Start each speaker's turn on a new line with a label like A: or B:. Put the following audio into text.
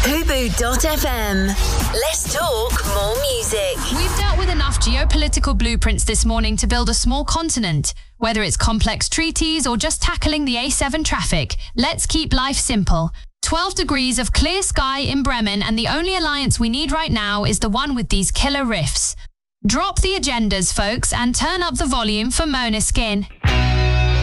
A: Fubu.fm. Let's talk more music.
B: We've dealt with enough geopolitical blueprints this morning to build a small continent. Whether it's complex treaties or just tackling the A7 traffic, let's keep life simple. 12 degrees of clear sky in Bremen, and the only alliance we need right now is the one with these killer riffs. Drop the agendas, folks, and turn up the volume for Mona Skin.